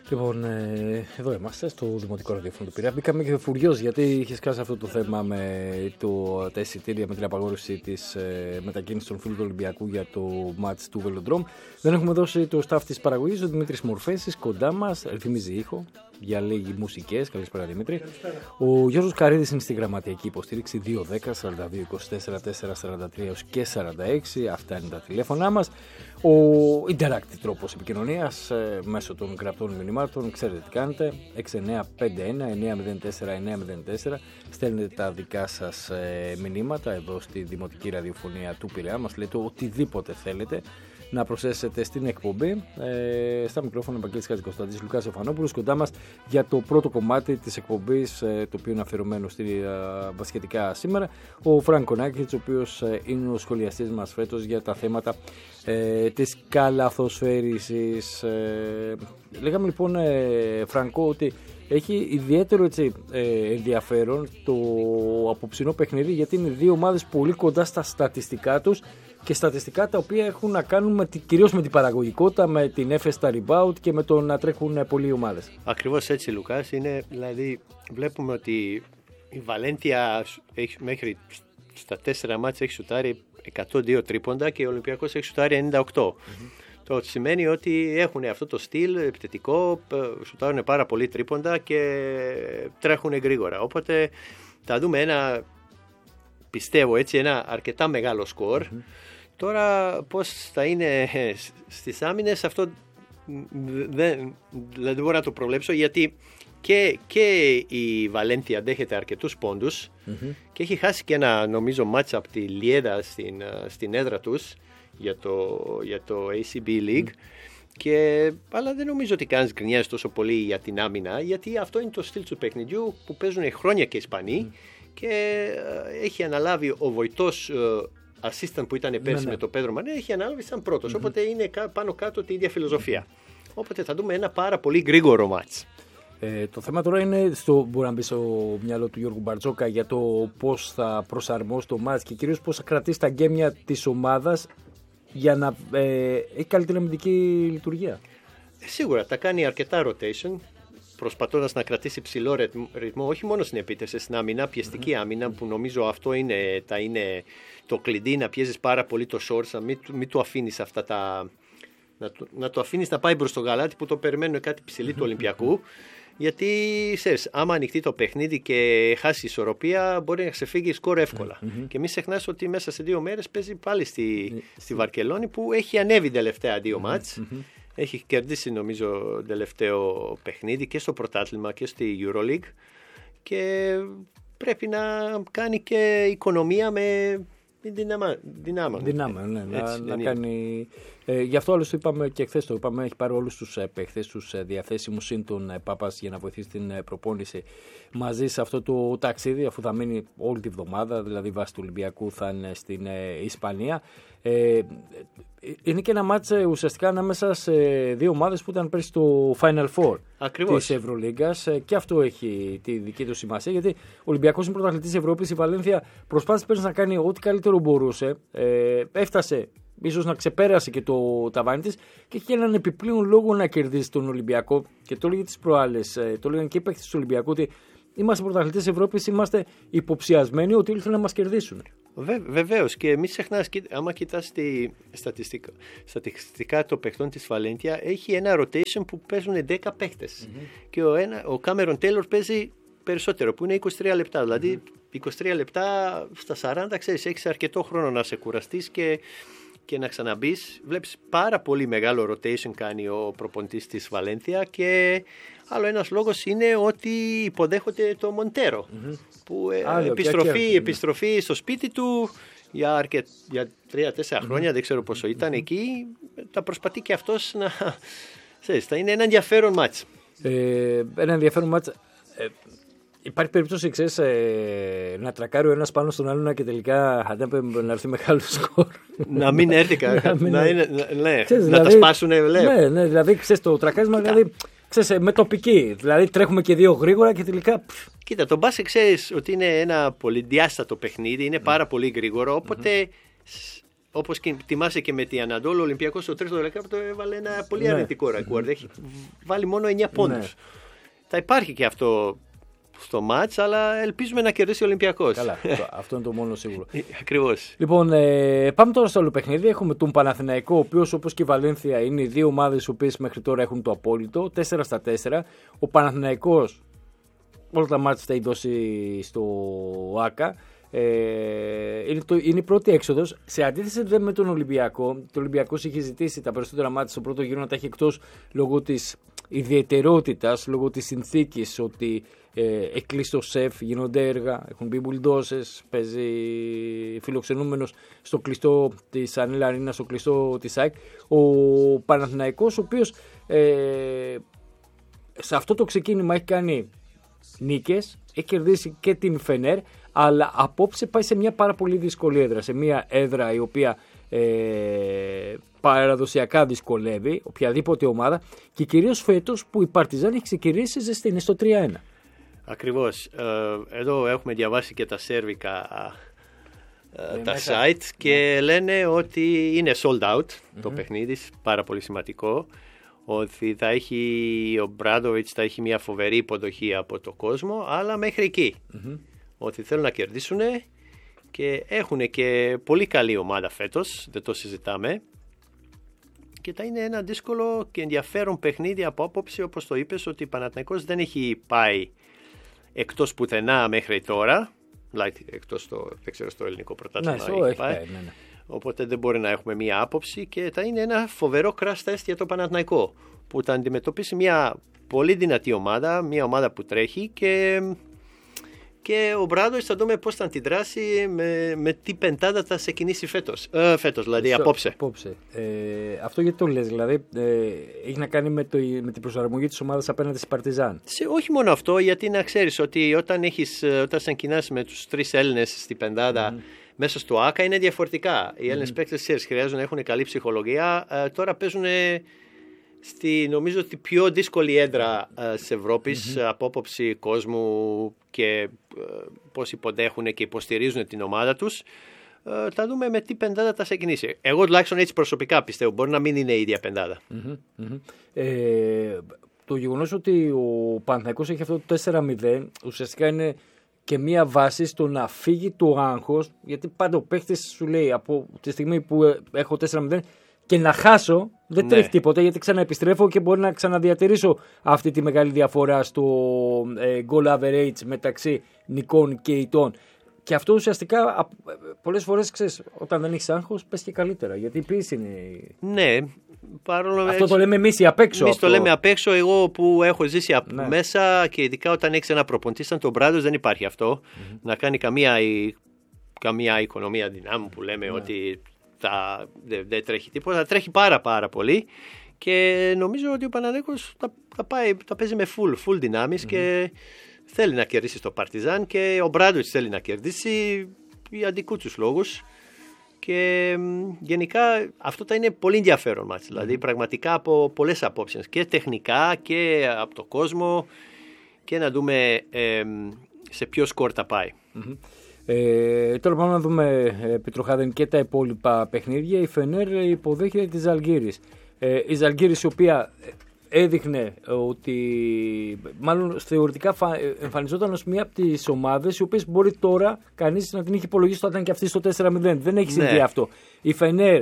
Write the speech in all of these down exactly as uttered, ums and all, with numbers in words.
Λοιπόν, ε, εδώ είμαστε στο Δημοτικό Ραδιόφωνο του Πειραιά. Μπήκαμε και φουριός γιατί είχε σκάσει αυτό το θέμα με το, τα εισιτήρια, με την απαγόρευση της ε, μετακίνησης των φίλων του Ολυμπιακού για το μάτς του Βελοντρόμ. Δεν έχουμε δώσει το staff της παραγωγής, ο Δημήτρης Μορφέσης κοντά μας, ρυθμίζει ήχο, διαλέγει μουσικές. Καλησπέρα Δημήτρη. Καλησπέρα. Ο Γιώργος Καρίδης είναι στη γραμματιακή υποστήριξη δύο δέκα σαράντα δύο είκοσι τέσσερα τετρακόσια σαράντα τρία και σαράντα έξι. Αυτά είναι τα τηλέφωνά μας. Ο interactive τρόπος επικοινωνίας ε, μέσω των γραπτών μηνυμάτων, ξέρετε τι κάνετε, έξι εννιά πέντε ένα εννιά μηδέν τέσσερα εννιά μηδέν τέσσερα, στέλνετε τα δικά σας ε, μηνύματα εδώ στη Δημοτική Ραδιοφωνία του Πειραιά, μας λέτε οτιδήποτε θέλετε να προσθέσετε στην εκπομπή. Ε, στα μικρόφωνα Ευαγγέλης Χατζικοσταντής, Λουκάς Εφανόπουλος, κοντά μας για το πρώτο κομμάτι της εκπομπής, ε, το οποίο είναι αφιερωμένο στη ε, μπασκετικά σήμερα, ο Φρανκ Κονάκης, ο οποίος ε, είναι ο σχολιαστής μας φέτος για τα θέματα ε, της καλαθοσφαίρισης. Ε, λέγαμε λοιπόν, ε, Φρανκό, ότι έχει ιδιαίτερο έτσι, ε, ενδιαφέρον το απόψινό παιχνίδι, γιατί είναι δύο ομάδες πολύ κοντά στα στατιστικά τους και στατιστικά τα οποία έχουν να κάνουν με, κυρίως με την παραγωγικότητα, με την έφεση στα rebound και με το να τρέχουν πολλοί ομάδες. Ακριβώς έτσι, Λουκάς. Είναι, δηλαδή βλέπουμε ότι η Βαλένθια έχει, μέχρι στα τέσσερα μάτς έχει σουτάρει εκατόν δύο τρίποντα και ο Ολυμπιακός έχει σουτάρει ενενήντα οκτώ. Mm-hmm. Το σημαίνει ότι έχουν αυτό το στυλ επιθετικό, σουτάρουν πάρα πολύ τρίποντα και τρέχουν γρήγορα. Οπότε θα δούμε ένα, πιστεύω έτσι, ένα αρκετά μεγάλο σκορ. Mm-hmm. Τώρα πώς θα είναι στις άμυνες, αυτό δεν, δεν μπορώ να το προβλέψω, γιατί και, και η Βαλένθια δέχεται αρκετούς πόντους mm-hmm. και έχει χάσει και ένα, νομίζω, μάτς από τη Λιέδα στην, στην έδρα τους για το, για το έι σι μπι League. Mm-hmm. Και, αλλά δεν νομίζω ότι κάνεις γκρινιάζει τόσο πολύ για την άμυνα, γιατί αυτό είναι το στυλ του παιχνιδιού που παίζουν χρόνια και Ισπανοί mm-hmm. και έχει αναλάβει ο βοητός assistant που ήταν πέρσι ναι, ναι. με το Πέδρο Μανέ, έχει ανάλαβει σαν πρώτος. Mm-hmm. Οπότε είναι πάνω κάτω τη ίδια φιλοσοφία. Mm-hmm. Οπότε θα δούμε ένα πάρα πολύ γρήγορο μάτς. Ε, το θέμα τώρα είναι, στο, μπορεί να μπει στο μυαλό του Γιώργου Μπαρτζόκα, για το πώς θα προσαρμόσει το μάτς και κυρίως πώς θα κρατήσει τα γκέμια της ομάδας για να ε, έχει καλύτερη αμυντική λειτουργία. Ε, σίγουρα, τα κάνει αρκετά rotation, προσπαθώντας να κρατήσει ψηλό ρυθμό, όχι μόνο στην επίθεση, στην άμυνα, πιεστική mm-hmm. άμυνα, που νομίζω αυτό είναι, τα είναι το κλειδί, να πιέζεις πάρα πολύ το short, να μην, μην το αφήνεις αυτά τα... Να το, να το αφήνεις να πάει προς το γαλάτι που το περιμένουν κάτι ψηλή του Ολυμπιακού. Γιατί, ξέρεις, άμα ανοιχτεί το παιχνίδι και χάσει ισορροπία, μπορεί να ξεφύγει σκορ εύκολα. Mm-hmm. Και μην ξεχνάς ότι μέσα σε δύο μέρες παίζει πάλι στη, mm-hmm. στη Βαρκελόνη, που έχει ανέβει τελευταία δύο mm-hmm. μάτς. Mm-hmm. Έχει κερδίσει, νομίζω, τελευταίο παιχνίδι και στο πρωτάθλημα και στη EuroLeague. Και πρέπει να κάνει και οικονομία με δυνάμα. Δυνάμα, δυνάμα ναι, έτσι, να, να κάνει. Ε, γι' αυτό άλλωστε είπαμε και χθες το είπαμε, έχει πάρει όλους τους παίχτες τους ε, διαθέσιμους, συν τον ε, Πάπας, για να βοηθήσει την ε, προπόνηση μαζί σε αυτό το ταξίδι, αφού θα μείνει όλη τη βδομάδα, δηλαδή βάσει του Ολυμπιακού θα είναι στην ε, Ισπανία. Ε, είναι και ένα μάτς ε, ουσιαστικά ανάμεσα σε δύο ομάδες που ήταν πέρσι στο Final Four της Ευρωλίγκας ε, και αυτό έχει τη δική του σημασία, γιατί ο Ολυμπιακός είναι πρωταθλητής Ευρώπης, η Βαλένθια προσπάθησε πέρσι να κάνει ό,τι καλύτερο μπορούσε, ε, έφτασε ίσως να ξεπέρασε και το ταβάνι της και έχει έναν επιπλέον λόγο να κερδίσει τον Ολυμπιακό. Και το έλεγε τις προάλλες, το έλεγαν και οι παίκτες του Ολυμπιακού, ότι είμαστε πρωταθλητές Ευρώπης, είμαστε υποψιασμένοι ότι ήλθαν να μας κερδίσουν. Βε, βεβαίως, και μην ξεχνάς, άμα κοιτάς τη στατιστικά, στατιστικά των παιχτών της Βαλένθια, έχει ένα rotation που παίζουν δέκα παίκτες. Mm-hmm. Και ο, ένα, ο Κάμερον Τέιλορ παίζει περισσότερο, που είναι είκοσι τρία λεπτά. Mm-hmm. Δηλαδή είκοσι τρία λεπτά στα σαράντα, ξέρεις, έχεις αρκετό χρόνο να σε κουραστείς και και να ξαναμπείς. Βλέπεις πάρα πολύ μεγάλο rotation κάνει ο προπονητής της Βαλένθια, και άλλο ένας λόγος είναι ότι υποδέχονται το Μοντέρο mm-hmm. που ε, Άλλο, επιστροφή, και επιστροφή στο σπίτι του για, αρκετ, για τρία τέσσερα mm-hmm. χρόνια, δεν ξέρω πόσο ήταν mm-hmm. εκεί, θα προσπαθεί και αυτός να... Ξέρεις, θα είναι ένα ενδιαφέρον μάτς. Ε, ένα ενδιαφέρον μάτς. Ε, Υπάρχει περίπτωση, ξέρεις, ε, να τρακάρει ο ένας πάνω στον άλλον και τελικά να έρθει μεγάλο σκορ. Να μην έρθει κανένα. να, να, είναι, ναι, ξέρεις, να δηλαδή, τα σπάσουν. Ναι, ναι, δηλαδή, ξέρεις, το τρακάρισμα, δηλαδή, ξέρεις, με τοπική. Δηλαδή, τρέχουμε και δύο γρήγορα και τελικά... Κοίτα, το μπάσκετ ξέρεις ότι είναι ένα πολυδιάστατο παιχνίδι, είναι πάρα πολύ γρήγορο, οπότε mm-hmm. όπως θυμάσαι και με την Ανατόλου, ο Ολυμπιακός στο τρίτο δεκάλεπτο έβαλε ένα πολύ αρνητικό ρεκόρ. Έχει βάλει μόνο εννιά πόντους. Ναι. Θα υπάρχει και αυτό στο μάτς, αλλά ελπίζουμε να κερδίσει ο Ολυμπιακός. Καλά, αυτό είναι το μόνο σίγουρο. Ακριβώς. Λοιπόν, ε, πάμε τώρα στο άλλο παιχνίδι. Έχουμε τον Παναθηναϊκό, ο οποίος όπως και η Βαλένθια είναι οι δύο ομάδες οι οποίες μέχρι τώρα έχουν το απόλυτο, τέσσερα στα τέσσερα. Ο Παναθηναϊκός όλα τα μάτς τα έχει δώσει στο ΆΚΑ. Ε, είναι, το, είναι η πρώτη έξοδος. Σε αντίθεση με τον Ολυμπιακό, το Ολυμπιακός είχε ζητήσει τα περισσότερα μάτς στο πρώτο γύρο να τα έχει εκτός λόγω της ιδιαιτερότητας, λόγω της συνθήκης ότι ε, εκλείσει το σεφ, γίνονται έργα, έχουν μπει μπουλντόσες, παίζει φιλοξενούμενος στο κλειστό της Ανίλα Αρίνα, στο κλειστό της ΑΕΚ. Ο Παναθηναϊκός, ο οποίος ε, σε αυτό το ξεκίνημα έχει κάνει νίκες, έχει κερδίσει και την Φενέρ, αλλά απόψε πάει σε μια πάρα πολύ δύσκολη έδρα, σε μια έδρα η οποία ε, παραδοσιακά δυσκολεύει οποιαδήποτε ομάδα και κυρίως φέτος που η Παρτιζάν έχει ξεκινήσει ζεστή, στο τρία ένα. Ακριβώς. Ε, εδώ έχουμε διαβάσει και τα σέρβικα ε, τα μέσα. site και ναι. λένε ότι είναι sold out mm-hmm. το παιχνίδι, πάρα πολύ σημαντικό. Ότι θα έχει ο Μπράντοβιτς θα έχει μια φοβερή υποδοχή από το κόσμο, αλλά μέχρι εκεί. Mm-hmm. Ότι θέλουν να κερδίσουν και έχουν και πολύ καλή ομάδα φέτος, δεν το συζητάμε. Και θα είναι ένα δύσκολο και ενδιαφέρον παιχνίδι από άποψη, όπως το είπες, ότι ο Παναθηναϊκός δεν έχει πάει εκτός πουθενά μέχρι τώρα. Δηλαδή, εκτός το, δεν ξέρω, στο ελληνικό πρωτάθλημα. Ναι, έχει πάει, ναι, ναι. Οπότε δεν μπορεί να έχουμε μία άποψη και θα είναι ένα φοβερό crash test για το Παναθηναϊκό, που θα αντιμετωπίσει μια πολύ δυνατή ομάδα, μια ομάδα που τρέχει και, και ο Μπράντοβιτς θα δούμε πώς θα αντιδράσει, με, με τι πεντάδα θα σε κινήσει φέτος, ε, φέτος δηλαδή Σω, απόψε. απόψε. Ε, αυτό γιατί το λες, δηλαδή ε, έχει να κάνει με, το, με την προσαρμογή της ομάδας απέναντι στη Παρτιζάν. Σε, όχι μόνο αυτό, γιατί να ξέρεις ότι όταν, έχεις, όταν σε κοινάς με τους τρεις Έλληνες στη πεντάδα, mm. μέσα στο ΆΚΑ είναι διαφορετικά. Οι Έλληνες mm. παίκτες χρειάζονται να έχουν καλή ψυχολογία. Ε, τώρα παίζουν στη, νομίζω, τη πιο δύσκολη έδρα ε, της Ευρώπης mm-hmm. από άποψη κόσμου και ε, πώς υποδέχουν και υποστηρίζουν την ομάδα τους. Ε, θα δούμε με τι πεντάδα θα σε κινήσει. Εγώ τουλάχιστον έτσι προσωπικά πιστεύω. Μπορεί να μην είναι η ίδια πεντάδα. Mm-hmm. Mm-hmm. Ε, το γεγονός ότι ο Παναθηναϊκός έχει αυτό το τέσσερα μηδέν ουσιαστικά είναι και μία βάση στο να φύγει το άγχος, γιατί πάντα ο παίχτης σου λέει από τη στιγμή που έχω τέσσερα μηδέν και να χάσω δεν ναι. τρέχει τίποτα, γιατί ξαναεπιστρέφω και μπορεί να ξαναδιατηρήσω αυτή τη μεγάλη διαφορά στο ε, goal average μεταξύ νικών και ηττών. Και αυτό ουσιαστικά πολλές φορές, ξέρεις, όταν δεν έχεις άγχος πες και καλύτερα, γιατί η πίεση είναι... Ναι. Παρόλο αυτό έτσι, το λέμε εμείς οι απ' έξω. Εμείς το λέμε απ' έξω. Εγώ που έχω ζήσει απ' ναι. μέσα και ειδικά όταν έχεις ένα προπονητή σαν τον Μπράντος, δεν υπάρχει αυτό. Mm-hmm. Να κάνει καμία, καμία οικονομία δυνάμου που λέμε ναι. ότι δεν δε τρέχει τίποτα. Θα τρέχει πάρα πάρα πολύ και νομίζω ότι ο Παναθηναϊκός θα, θα, θα παίζει με full, full δυνάμεις mm-hmm. και θέλει να κερδίσει στο Παρτιζάν και ο Μπράντος θέλει να κερδίσει για δικούς τους λόγους. Και γενικά αυτό θα είναι πολύ ενδιαφέρον μάτς, δηλαδή πραγματικά από πολλές απόψεις και τεχνικά και από το κόσμο και να δούμε ε, σε ποιο σκορ θα πάει. Mm-hmm. Ε, τώρα πάμε να δούμε Πιτροχάδεν και τα υπόλοιπα παιχνίδια. Η Φενέρ υποδέχεται τη Ζαλγκίρις. Ε, η Ζαλγκίρις η οποία έδειχνε ότι μάλλον θεωρητικά εμφανιζόταν ως μία από τις ομάδες οι οποίες μπορεί τώρα κανείς να την είχε υπολογίσει όταν ήταν και αυτή στο τέσσερα μηδέν. Δεν έχει συμβεί ναι. αυτό. Η Φενέρ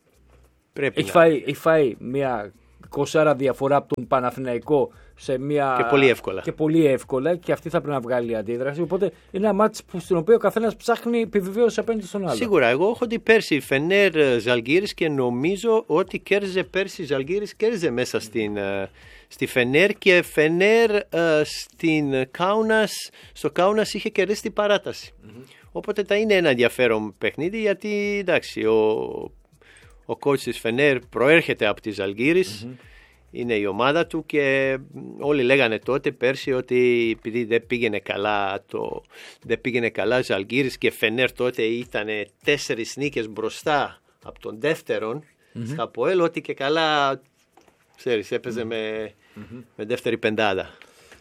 έχει, να... φάει, έχει φάει μία είκοσι διαφορά από τον Παναθηναϊκό σε μία... και πολύ εύκολα. Και πολύ εύκολα και αυτή θα πρέπει να βγάλει αντίδραση. Οπότε είναι ένα μάτς στην οποία ο καθένας ψάχνει επιβεβαίωση απέναντι στον άλλο. Σίγουρα. Εγώ έχω δει πέρσι η Φενέρ Ζαλγκίρις και νομίζω ότι κέρδιζε πέρσι η Ζαλγκίρις, κέρδιζε μέσα στην, στη Φενέρ και Φενέρ στην Κάουνας, στο Κάουνας είχε κερδίσει την παράταση. Mm-hmm. Οπότε θα είναι ένα ενδιαφέρον παιχνίδι γιατί εντάξει, ο, ο coach της Φενέρ προέρχεται από τη Ζαλγκίρις. Mm-hmm. Είναι η ομάδα του και όλοι λέγανε τότε πέρσι ότι επειδή δεν πήγαινε καλά το δεν πήγαινε καλά Ζαλγκίρις και Φενέρ τότε ήταν τέσσερις νίκες μπροστά από τον δεύτερον mm-hmm. στα ΠΟΕΛ, ότι και καλά ξέρεις έπαιζε mm-hmm. με, με δεύτερη πεντάδα.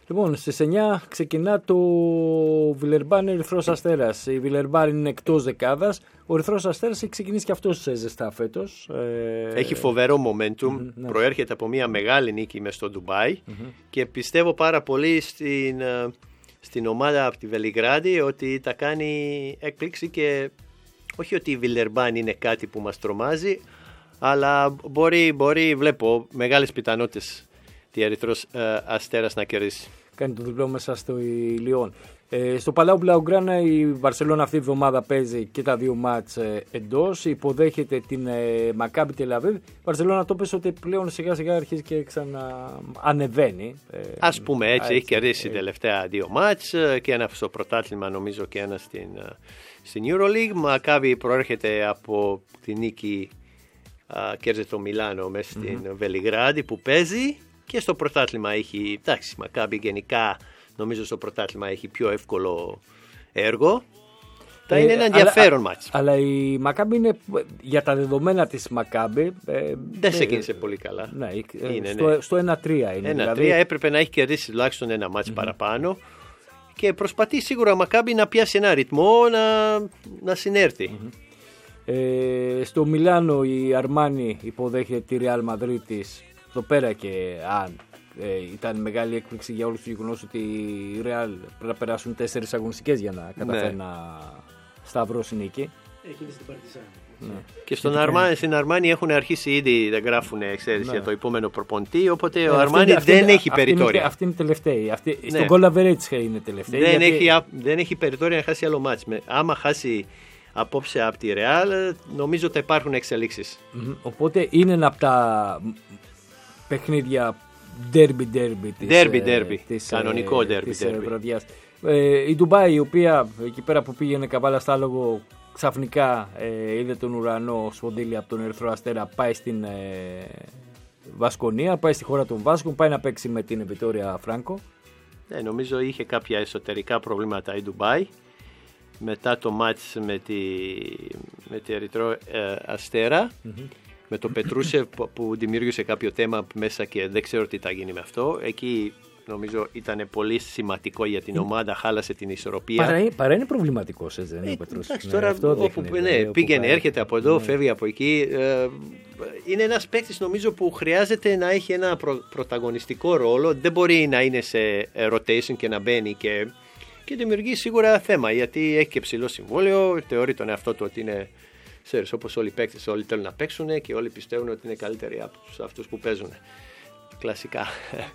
Λοιπόν, στις εννιά ξεκινά το Βιλερμπάν Ερυθρός Αστέρας. Η Βιλερμπάν είναι εκτός δεκάδας. Ο Ερυθρός Αστέρας έχει ξεκινήσει και αυτός ζεστά φέτος. Έχει φοβερό momentum. Mm-hmm, ναι. Προέρχεται από μια μεγάλη νίκη μες στο Ντουμπάι. Mm-hmm. Και πιστεύω πάρα πολύ στην, στην ομάδα από τη Βελιγράδη ότι τα κάνει έκπληξη και όχι ότι η Βιλερμπάν είναι κάτι που μας τρομάζει, αλλά μπορεί, μπορεί βλέπω μεγάλες πιθανότητες τη Ερυθρός ε, Αστέρας να κερδίσει. Κάνει το διπλό μέσα στο Λιόν. Ε, στο Παλάου Μπλαουγκράνα η Βαρσελόνα αυτή η εβδομάδα παίζει και τα δύο μάτς ε, εντός. Υποδέχεται την ε, Μακάμπι Τελαβίβ. Η Βαρσελόνα το πες ότι πλέον σιγά σιγά αρχίζει και ξαναανεβαίνει. Ε, Ας πούμε έτσι, α, έχει κερδίσει ε, τελευταία δύο μάτς και ένα στο πρωτάθλημα νομίζω και ένα στην, στην EuroLeague. Μακάμπι προέρχεται από τη νίκη, κέρδισε το Μιλάνο μέσα στην mm-hmm. Βελιγράδη που παίζει. Και στο πρωτάθλημα έχει, εντάξει, Μακάμπι γενικά νομίζω στο πρωτάθλημα έχει πιο εύκολο έργο. Θα ε, είναι ένα ενδιαφέρον μάτς. Αλλά η Μακάμπι είναι, για τα δεδομένα της Μακάμπι... Ε, δεν ξεκίνησε ε, πολύ καλά. Ναι, είναι, στο, ναι. στο ένα τρία είναι. ένα τρία δηλαδή... έπρεπε να έχει κερδίσει τουλάχιστον ένα μάτς mm-hmm. παραπάνω. Και προσπαθεί σίγουρα η Μακάμπι να πιάσει ένα ρυθμό να, να συνέρθει. Mm-hmm. Ε, στο Μιλάνο η Αρμάνι υποδέχεται τη Ρεάλ Μαδρίτης. Εδώ πέρα και αν ε, ήταν μεγάλη έκπληξη για όλους τους γεγονός ότι η Real πρέπει να περάσουν τέσσερις αγωνιστικές για να καταφέρει ναι. να σταυρώσει νίκη. Εκείνη στην Παρτιζάν. Ναι. Και στον Αρμάνι, στην Αρμάνι έχουν αρχίσει ήδη, δεν γράφουν εξαίρεση ναι. για το επόμενο προπονητή, οπότε ναι, ο Αρμάνι αυτή, δεν αυτή, έχει αυτή περιτόρια. Είναι, αυτή είναι τελευταία. Αυτή, ναι. Στον goal average είναι τελευταία. Δεν, γιατί... έχει, δεν έχει περιτόρια να χάσει άλλο μάτς. Άμα χάσει απόψε από τη Real, νομίζω ότι υπάρχουν εξελίξεις. Mm-hmm. Οπότε είναι ένα από τα παιχνίδια derby derby της, derby, derby. της, κανονικό derby, της derby. βραδιάς. Ε, η Ντουμπάι, η οποία εκεί πέρα που πήγαινε καβάλα στάλογο, ξαφνικά ε, είδε τον ουρανό σπονδύλι από τον Ερυθρό Αστέρα, πάει στην ε, Βασκονία, πάει στη χώρα των Βάσκων, πάει να παίξει με την Βιτόρια Φράνκο. Ε, νομίζω είχε κάποια εσωτερικά προβλήματα η Ντουμπάι. Μετά το μάτς με τη, με τη Ερυθρό ε, Αστέρα, mm-hmm. με το Πετρούσεφ που δημιούργησε κάποιο θέμα μέσα και δεν ξέρω τι θα γίνει με αυτό. Εκεί νομίζω ήταν πολύ σημαντικό για την ομάδα, χάλασε την ισορροπία. Παρά, παρά είναι προβληματικός, έτσι δεν είναι ο Πετρούσεφ. Εντάξει, τώρα ναι, όπου, δείχνει, ναι, όπου πήγαινε, πάει, έρχεται από εδώ, ναι. φεύγει από εκεί. Ε, είναι ένας παίκτης νομίζω που χρειάζεται να έχει ένα προ, πρωταγωνιστικό ρόλο. Δεν μπορεί να είναι σε rotation και να μπαίνει και, και δημιουργεί σίγουρα θέμα, γιατί έχει και ψηλό συμβόλαιο, θεωρεί τον εαυτό του ότι είναι... Ξέρεις, όπως όλοι οι παίκτες, όλοι θέλουν να παίξουν και όλοι πιστεύουν ότι είναι καλύτεροι από αυτούς που παίζουν. Κλασικά.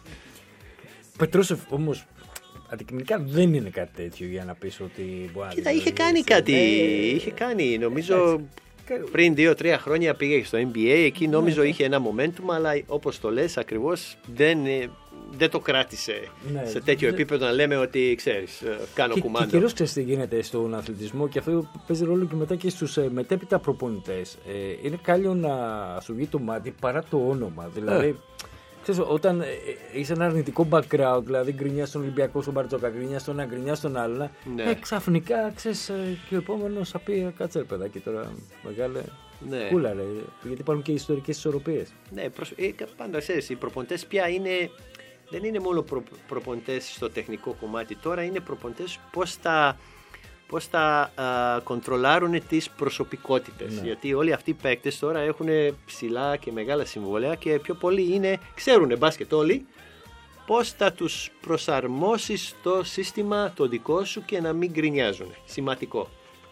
Πετρούσεφ όμως αντικειμενικά δεν είναι κάτι τέτοιο για να πεις ότι... Κοίτα, είχε κάνει κάτι, ε... είχε κάνει, νομίζω πριν δύο τρία χρόνια πήγε στο N B A, εκεί νόμιζω είχε ένα momentum, αλλά όπως το λες ακριβώς δεν... δεν το κράτησε ναι, σε τέτοιο δε... επίπεδο να λέμε ότι ξέρεις, κάνω και, κουμάντο. Και κυρίως ξέρεις τι γίνεται στον αθλητισμό και αυτό παίζει ρόλο και μετά και στους ε, μετέπειτα προπονητές. Ε, είναι κάλλιο να σου βγει το μάτι παρά το όνομα. Δηλαδή, ε. ξέρεις, όταν ε, είσαι ένα αρνητικό background, δηλαδή γκρινιά στον Ολυμπιακό, στον Μπαρτζόκα, γκρινιά στον ένα, γκρινιά στον άλλο, ναι. ε, ξαφνικά ξέρεις, ε, και ο επόμενος θα πει κάτσε ρε παιδάκι τώρα μεγάλε. Ναι. Κούλα, ρε, γιατί υπάρχουν και ιστορικές ισορροπίες. Ναι, προσ... ε, πάντα ξέρεις, οι προπονητές πια είναι. Δεν είναι μόνο προ, προπονητές στο τεχνικό κομμάτι, τώρα είναι προπονητές πώς θα, πώς θα α, κοντρολάρουν τις προσωπικότητες. Ναι. Γιατί όλοι αυτοί οι παίκτες τώρα έχουν ψηλά και μεγάλα συμβόλαια και πιο πολλοί είναι, ξέρουν μπάσκετ όλοι, πώς θα τους προσαρμόσεις στο σύστημα το δικό σου και να μην γκρινιάζουν. Σημαντικό.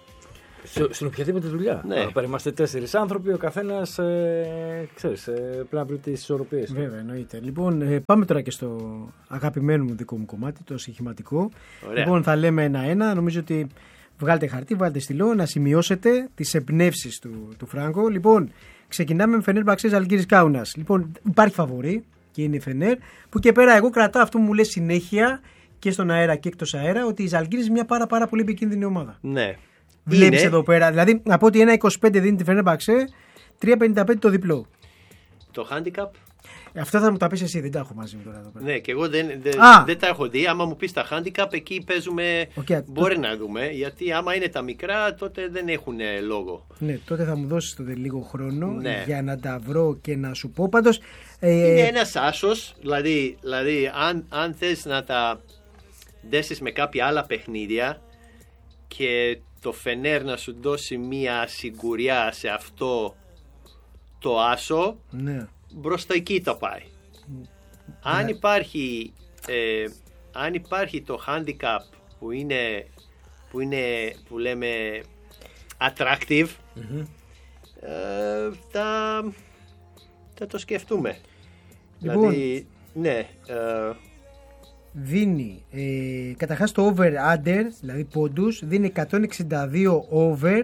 Στην οποιαδήποτε δουλειά. Ναι. Άρα είμαστε τέσσερις άνθρωποι, ο καθένας ε, ξέρεις, ε, πρέπει να βρει τις ισορροπίες. Βέβαια, εννοείται. Λοιπόν, ε, πάμε τώρα και στο αγαπημένο μου δικό μου κομμάτι, το στοιχηματικό. Ωραία. Λοιπόν, θα λέμε ένα-ένα. Νομίζω ότι βγάλετε χαρτί, βάλτε στυλό, να σημειώσετε τις εμπνεύσεις του, του Φράγκο. Λοιπόν, ξεκινάμε με Φενέρμπαξε Ζαλγκίρις Κάουνας. Λοιπόν, υπάρχει φαβορί και είναι η Φενέρ, που και πέρα εγώ κρατάω αυτό που μου λέει συνέχεια και στον αέρα και εκτός αέρα, ότι η Ζαλγκίρις είναι μια πάρα, πάρα πολύ επικίνδυνη ομάδα. Ναι. Βλέπεις εδώ πέρα, δηλαδή από ότι ένα είκοσι πέντε δίνει τη Φενέρμπαξε, τρία πενήντα πέντε το διπλό. Το handicap. Αυτό θα μου τα πεις εσύ, δεν τα έχω μαζί μου τώρα εδώ πέρα. Ναι, και εγώ δεν, δεν, δεν τα έχω δει. Άμα μου πεις τα handicap, εκεί παίζουμε. Okay, μπορεί το... να δούμε. Γιατί άμα είναι τα μικρά, τότε δεν έχουν λόγο. Ναι, τότε θα μου δώσεις τότε λίγο χρόνο ναι. για να τα βρω και να σου πω. Πάντως. Ε... Είναι ένας άσος. Δηλαδή, δηλαδή αν, αν θες να τα δέσεις με κάποια άλλα παιχνίδια και το Φενέρ να σου δώσει μία σιγουριά σε αυτό το άσο. Ναι. Μπροστά εκεί το πάει. Ναι. Αν, υπάρχει, ε, αν υπάρχει το handicap που είναι που, είναι, που λέμε attractive mm-hmm. ε, θα, θα το σκεφτούμε. Λοιπόν, δηλαδή, ναι. Ε, δίνει ε, καταρχάς το over-under, δηλαδή πόντους, δίνει εκατόν εξήντα δύο over,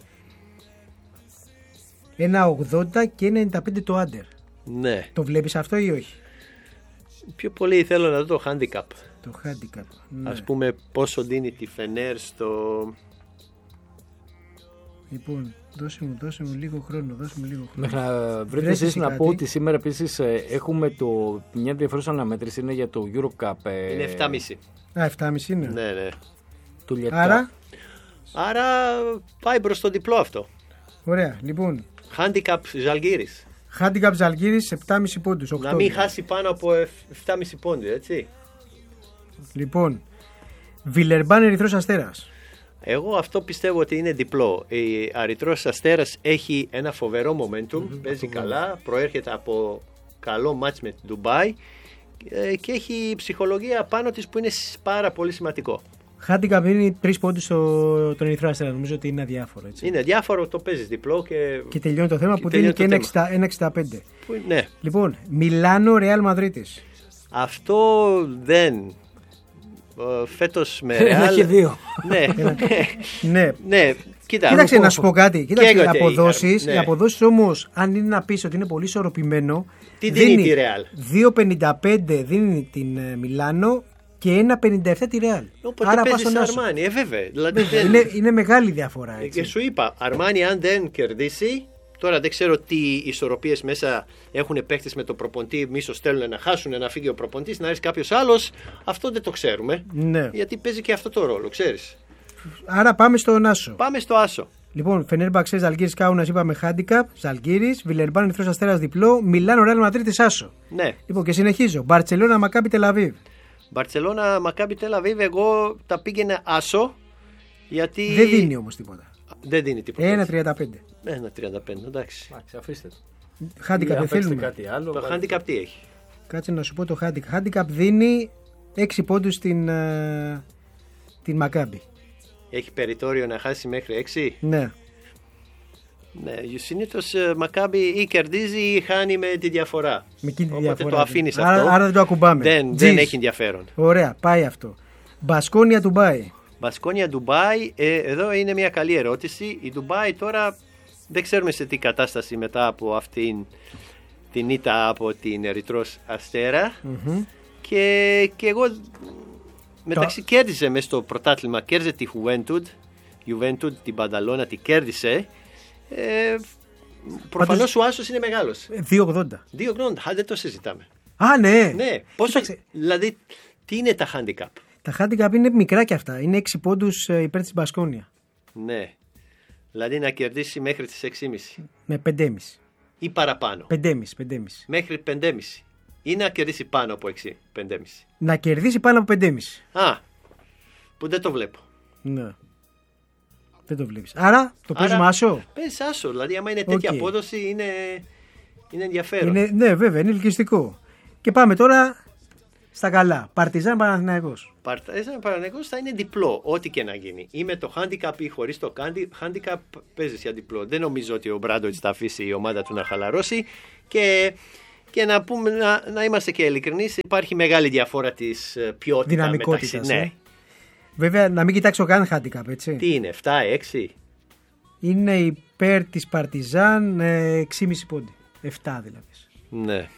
ένα ογδόντα και ένα ενενήντα πέντε το under. Ναι. Το βλέπεις αυτό ή όχι? Πιο πολύ θέλω να δω το handicap. Το handicap. Ναι. Ας πούμε πόσο δίνει τη Φενέρ στο... Λοιπόν, δώσε μου, δώσε μου λίγο χρόνο, δώσε μου λίγο χρόνο. Μέχρι να βρείτε εσείς να πω ότι σήμερα επίσης έχουμε το, μια ενδιαφέρουσα αναμέτρηση είναι για το Eurocup. Είναι επτά κόμμα πέντε. Α, επτά κόμμα πέντε είναι. Ναι, ναι. Του Άρα... Άρα πάει προς το διπλό αυτό. Ωραία, λοιπόν. Handicap Ζαλγκίρις. Handicap Ζαλγκίρις επτά κόμμα πέντε πόντους. Να μην χάσει πάνω από επτά κόμμα πέντε πόντους, έτσι. Λοιπόν, Βιλερμπάν Ερυθρός Αστέρας. Εγώ αυτό πιστεύω ότι είναι διπλό. Η Ερυθρός Αστέρας έχει ένα φοβερό momentum, mm-hmm. παίζει καλά, προέρχεται από καλό μάτς με την Ντουμπάι και έχει ψυχολογία πάνω της που είναι πάρα πολύ σημαντικό. Handicap είναι τρεις πόντους στο, τον Ερυθρό Αστέρα. Νομίζω ότι είναι αδιάφορο. Έτσι. Είναι αδιάφορο, το παίζεις διπλό και, και τελειώνει το θέμα και που δίνει και ένα εξήντα πέντε. Που, ναι. Λοιπόν, Μιλάνο Ρεάλ Μαδρίτης. Αυτό δεν. Φέτος με Ρεάλ. Έχει δύο. Ναι. ναι. ναι. Κοίτα, Κοίταξε να σου πω κάτι. Κοίταξε, οι αποδόσεις, ναι. οι αποδόσεις όμως, αν είναι να πεις ότι είναι πολύ ισορροπημένο, τι δίνει, δίνει τη Ρεάλ? δύο πενήντα πέντε δίνει την Μιλάνο και ένα πενήντα επτά τη Ρεάλ. Οπότε άρα παίζεις Αρμάνι, ε, βέβαια. Δηλαδή, δεν... είναι, είναι μεγάλη διαφορά. Έτσι. Και σου είπα, Αρμάνι αν δεν κερδίσει, τώρα δεν ξέρω τι ισορροπίες μέσα έχουν παίχτες με το προπονητή, μίσος θέλουν να χάσουν, να φύγει ο προπονητής, να έρθει κάποιος άλλος. Αυτό δεν το ξέρουμε. Ναι. Γιατί παίζει και αυτό το ρόλο, ξέρεις. Άρα πάμε στον Άσο. Πάμε στο Άσο. Λοιπόν, Φενέρμπαξε Ζαλγκίρις Κάουνας είπαμε handicap, Ζαλγκίρις, Βιλερμπάν Ερυθρός Αστέρας διπλό, Μιλάνο Ρεάλ Μαδρίτης Άσο. Ναι. Λοιπόν και συνεχίζω. Μπαρτσελώνα Μακάμπι Τελαβίβ. Μπαρτσελώνα Μακάμπι Τελαβίβ, εγώ τα πήγαινε Άσο. Γιατί... Δεν δίνει όμως τίποτα. Δεν δίνει τίποτα. ένα τριάντα πέντε. ένα τριάντα πέντε, εντάξει. Εντάξει, αφήστε το. Handicap δεν θέλουμε. Κάτι άλλο, το βάλτε... handicap τι έχει? Κάτσε να σου πω το handicap. Handicap δίνει έξι πόντους στην uh, την Μακάμπι. Έχει περιθώριο να χάσει μέχρι έξι. Ναι. Ναι, συνήθως Μακάμπι ή κερδίζει ή χάνει με τη διαφορά. Με τη Οπότε διαφορά, το αφήνεις άρα, αυτό. Άρα δεν το ακουμπάμε. Δεν, δεν έχει ενδιαφέρον. Ωραία, πάει αυτό. Μπασκόνια Ντουμπάι. Μπασκόνια Ντουμπάι, ε, εδώ είναι μια καλή ερώτηση. Η Ντουμπάι τώρα δεν ξέρουμε σε τι κατάσταση μετά από αυτήν την ήττα από την Ερυθρός Αστέρα. Mm-hmm. Και, και εγώ μεταξύ το... κέρδισε μέσα στο πρωτάθλημα, κέρδισε τη Juventud, Juventud την Πανταλώνα, τη κέρδισε. Ε, προφανώς Πάντως... ο άσος είναι μεγάλος. δύο ογδόντα. δύο ογδόντα, δεν το συζητάμε. Α, ναι. Ναι, πόσο, δηλαδή τι είναι τα handicap? Τα handicap είναι μικρά κι αυτά, είναι έξι πόντους υπέρ της Μπασκόνια. Ναι, δηλαδή να κερδίσει μέχρι τις έξι κόμμα πέντε. Με πέντε κόμμα πέντε. Ή παραπάνω. πέντε κόμμα πέντε. Μέχρι πέντε κόμμα πέντε. Ή να κερδίσει πάνω από έξι, πέντε κόμμα πέντε. Να κερδίσει πάνω από πέντε κόμμα πέντε. Α, που δεν το βλέπω. Ναι. Δεν το βλέπεις. Άρα το παίζουμε άσο. Παίζεις άσο, δηλαδή άμα είναι τέτοια okay. απόδοση είναι, είναι ενδιαφέρον. Είναι, ναι, βέβαια, είναι ελκυστικό. Και πάμε τώρα στα καλά. Παρτιζάν Παναθηναϊκός. Παρτιζάν Παναθηναϊκός θα είναι διπλό, ό,τι και να γίνει. Ή με το handicap ή χωρίς το handicap παίζεις για διπλό. Δεν νομίζω ότι ο Μπράντοβιτς θα αφήσει η ομάδα του να χαλαρώσει. Και, και να, πούμε, να, να είμαστε και ειλικρινείς, υπάρχει μεγάλη διαφορά της ποιότητας. Δυναμικότητας. Ναι. Ε. Βέβαια, να μην κοιτάξω καν handicap, έτσι. Τι είναι, επτά έξι. Είναι υπέρ της Παρτιζάν έξι κόμμα πέντε πόντι. επτά δηλαδή. Ναι.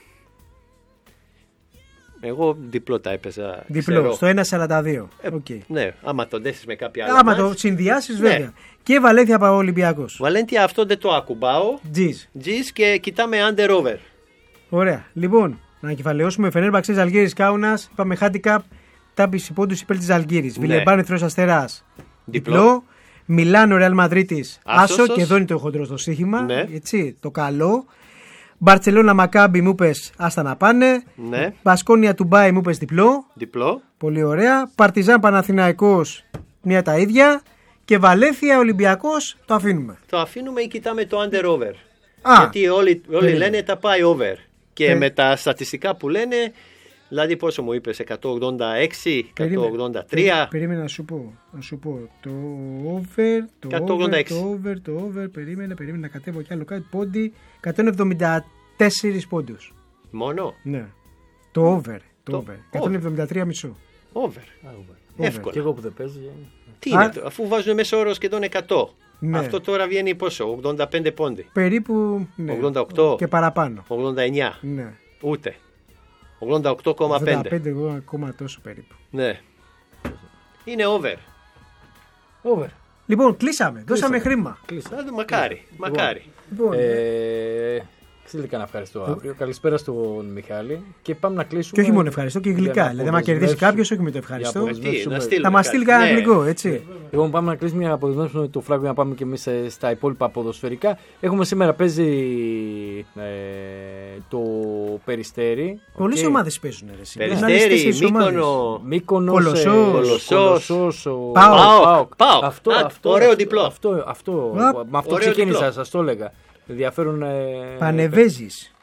Εγώ διπλό τα έπαιζα. Διπλό, ξέρω. Στο ένα σαράντα δύο. Ε, okay. Ναι, άμα το δέσεις με κάποια άλλα. Άμα μάτς, το συνδυάσεις, ναι. βέβαια. Και Βαλένθια Παολυμπιακός. Βαλένθια αυτό δεν το ακουμπάω. Τζις. Τζις και κοιτάμε under over. Ωραία. Λοιπόν, να ανακεφαλαιώσουμε. Φενέρμπαξε Ζαλγκίρις Κάουνας. Είπαμε handicap. Τάπηση πόντους υπέρ της Ζαλγκίρις. Ναι. Βιλεμπάν Ερυθρός Αστέρας. Διπλό. Διπλό. Μιλάνο Ρεάλ Μαδρίτης. Άσο. Άσος. Και εδώ είναι το χοντρό στο στοίχημα. Ναι. Έτσι, το καλό. Μπαρτσελώνα Μακάμπι μου πες άστα να πάνε. Ναι. Μπασκόνια Τουμπάι μου πες διπλό. Διπλό. Πολύ ωραία. Παρτιζάν Παναθηναϊκός μία τα ίδια. Και Βαλένθια Ολυμπιακός το αφήνουμε. Το αφήνουμε ή κοιτάμε το under over. Α, Γιατί όλοι, όλοι περίμενε. λένε τα πάει over. Και Ε. με τα στατιστικά που λένε, δηλαδή πόσο μου είπες, εκατόν ογδόντα έξι, εκατόν ογδόντα τρία. Περί- Περίμενε να σου πω. Να σου πω. Το over, το εκατόν ογδόντα έξι. over, το over, το over. Περίμενε, περίμενε να κατέβω κι άλλο κάτι. Πόντι. εκατόν εβδομήντα τέσσερα πόντους. Μόνο. Ναι. Το over. Το, Το over. εκατόν εβδομήντα τρία κόμμα πέντε. Over. Over. Εύκολα. Και εγώ που δεν παίζει. Τι Α. είναι, το, αφού βάζουν μέσο όρο σχεδόν εκατό. Ναι. Αυτό τώρα βγαίνει πόσο, ογδόντα πέντε πόντι. Περίπου. Ναι. ογδόντα οκτώ. Και παραπάνω. ογδόντα εννιά. Ναι. Ούτε. ογδόντα οκτώ κόμμα πέντε. ογδόντα πέντε εγώ ακόμα τόσο περίπου. Ναι. Είναι over. Over. Λοιπόν, κλείσαμε. Δώσαμε χρήμα. Κλείσα. Να δω, μακάρι. Μακάρι. Λοιπόν, Ε, Ξύλικα να ευχαριστώ αύριο. Καλησπέρα στον Μιχάλη. Και πάμε να κλείσουμε. και όχι μόνο ευχαριστώ και για γλυκά. να Δηλαδή, άμα κερδίσει αποδεσμεύσουμε- κάποιο, όχι με το για ευχαριστώ. αποδεσμεύσουμε- Τι, να στείλουμε Θα μα κάτι. στείλει κανένα Ναι. γλυκό, έτσι. Λοιπόν, πάμε να κλείσουμε για να αποδεσμεύσουμε το φράγκο για να πάμε και εμεί στα υπόλοιπα ποδοσφαιρικά. Έχουμε σήμερα παίζει ε, το Περιστέρι. Πολλέ Οκ. ομάδε παίζουν. Ρε, εσύ. Πρέπει να είναι Περιστέρι, τέσσερις ομάδες. Μύκονο. Μύκονος, Κολοσσός. ε, Κολοσσός. Κολοσσός, ο- Πάοκ. Πάοκ. Πάοκ. Αυτό, Να, αυτό, ωραίο αυτό, διπλό. Αυτό, αυτό, Α, με αυτό ωραίο ξεκίνησα, διπλό. σας το έλεγα. Ενδιαφέρον. Ε, Πανεβέζη.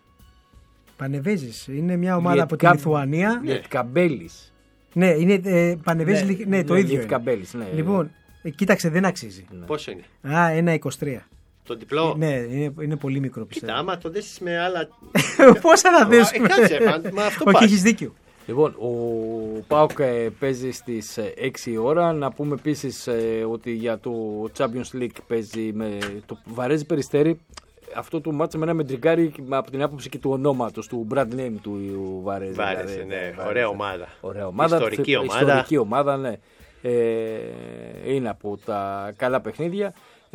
Πανεβέζη. Είναι μια ομάδα από τη Λιετκα- Λιθουανία. Λιετκαμπέλης. Ναι, είναι ε, Πανεβέζη. Ναι, το ίδιο. είναι. Λιετκαμπέλης, ναι. Λοιπόν, ε, κοίταξε, δεν αξίζει. Πόσο είναι. Α, ένα είκοσι τρία. Το διπλό. Ναι, είναι, είναι πολύ μικρό πιστεύω. Κοίτα, άμα το δέσεις με άλλα. Πόσα να δέσουμε. Ε, κάτσε, μα- μα αυτό Όχι, πας. έχει δίκιο. Λοιπόν, ο ΠΑΟΚ ε, παίζει στις ε, έξι η ώρα. Να πούμε επίσης ε, ότι για το Champions League παίζει με το Βαρέζι Περιστέρι. Αυτό το μάτς εμένα με τριγκάρει από την άποψη και του ονόματος, του brand name του Βαρέζι. Βάρεσε, δηλαδή, ναι. Βαρέζι. Ωραία ομάδα. Ωραία ομάδα. Ιστορική Θε- ομάδα. Ιστορική ομάδα, ναι. Ε, είναι από τα καλά παιχνίδια.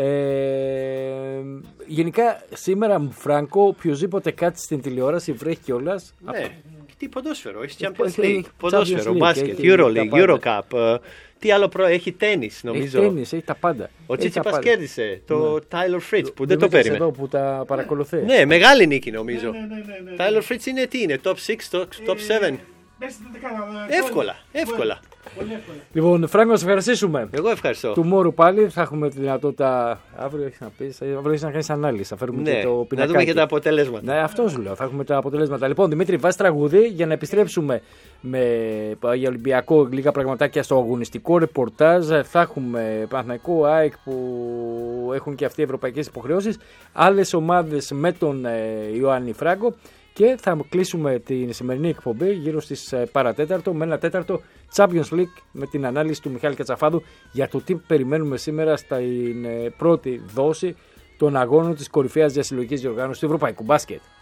Ε, γενικά σήμερα, Φράνκο, οποιοδήποτε κάτσει στην τηλεόραση βρέχει κιόλας. Ναι. Και τι ποδόσφαιρο, έχει Έχει Champions League, Champions ποδόσφαιρο, League, μπάσκετ, έχει τα Euroleague, πάντα. Eurocup. ε, Τι άλλο προ... έχει τέννις Έχει νομίζω. τέννις, έχει τα πάντα. Ο Έχει τα Τσίτσιπας πάντα. κέρδισε το Tyler Fritz που δεν το Δημήτρης περίμενε. εδώ που τα παρακολουθεί. Ναι, μεγάλη νίκη νομίζω. Tyler Fritz είναι τι είναι, top έξι, top επτά. Εύκολα, εύκολα. Λοιπόν, Φράγκο, να σε ευχαριστήσουμε. Εγώ ευχαριστώ. Tomorrow πάλι θα έχουμε τη δυνατότητα. Αύριο έχει να πει, αύριο έχει να κάνει ανάλυση. Θα φέρουμε Ναι, και το να πινακάκι. δούμε και τα αποτελέσματα. Ναι, αυτό σου λέω. Θα έχουμε τα αποτελέσματα. Λοιπόν, Δημήτρη, βάζει τραγούδι για να επιστρέψουμε με, για Ολυμπιακό λίγα πραγματάκια στο αγωνιστικό ρεπορτάζ. Θα έχουμε Παναθηναϊκό, ΑΕΚ που έχουν και αυτοί οι ευρωπαϊκές υποχρεώσεις. Άλλες ομάδες με τον ε, Ιωάννη Φράγκο. Και θα κλείσουμε την σημερινή εκπομπή γύρω στις ε, παρατέταρτο με ένα τέταρτο Champions League με την ανάλυση του Μιχάλη Κατσαφάδου για το τι περιμένουμε σήμερα στην ε, πρώτη δόση των αγώνων της κορυφαίας διασυλλογικής διοργάνωσης του Ευρωπαϊκού Μπάσκετ.